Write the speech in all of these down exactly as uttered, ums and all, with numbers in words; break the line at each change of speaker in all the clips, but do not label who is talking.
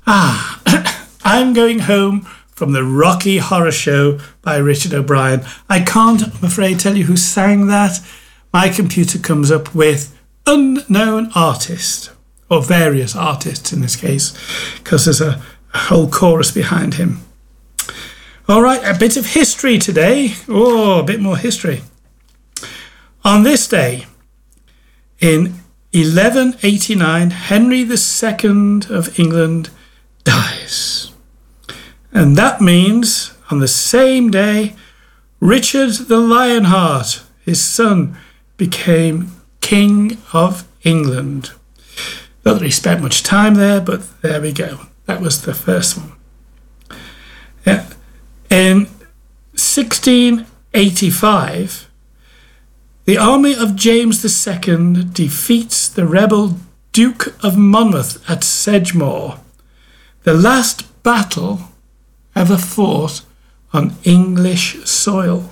Ah, I'm Going Home from the Rocky Horror Show by Richard O'Brien. I can't, I'm afraid, tell you who sang that. My computer comes up with unknown artist, or various artists in this case, because there's a, a whole chorus behind him. All right, a bit of history today. Oh, a bit more history. On this day, in eleven eighty-nine, Henry the Second of England dies. And that means, on the same day, Richard the Lionheart, his son, became King of England. Not that he spent much time there, but there we go. That was the first one. Yeah. In sixteen eighty-five, the army of James the Second defeats the rebel Duke of Monmouth at Sedgemoor, the last battle ever fought on English soil.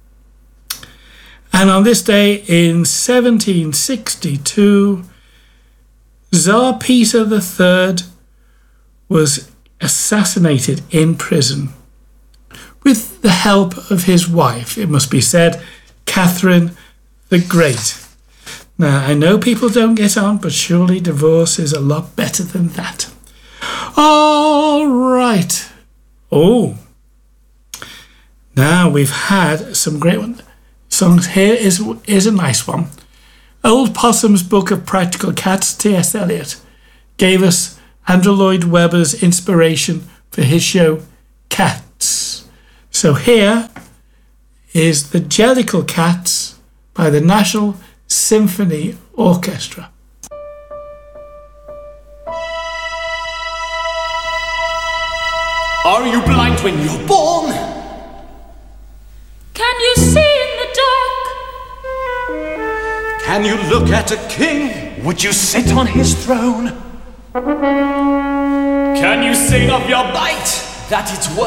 And on this day in seventeen sixty-two, Tsar Peter the Third was assassinated in prison with the help of his wife, it must be said, Catherine the Great. Now, I know people don't get on, but surely divorce is a lot better than that. All right. Oh, now we've had some great one. songs. Here is, is a nice one. Old Possum's Book of Practical Cats, T S Eliot, gave us Andrew Lloyd Webber's inspiration for his show Cats. So here is The Jellicle Cats by the National Symphony Orchestra.
Are you blind when you're born?
Can you see in the dark?
Can you look at a king? Would you sit on his throne? Can you sing of your bite, that it's worth